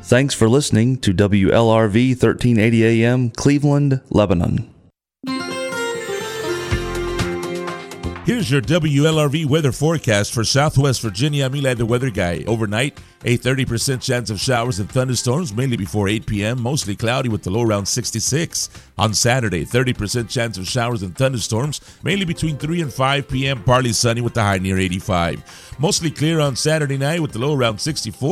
Thanks for listening to WLRV 1380 AM, Cleveland, Lebanon. Here's your WLRV weather forecast for Southwest Virginia. I'm Eli, the weather guy. Overnight, a 30% chance of showers and thunderstorms, mainly before 8 p.m., mostly cloudy with the low around 66. On Saturday, 30% chance of showers and thunderstorms, mainly between 3 and 5 p.m., partly sunny with the high near 85. Mostly clear on Saturday night with the low around 64.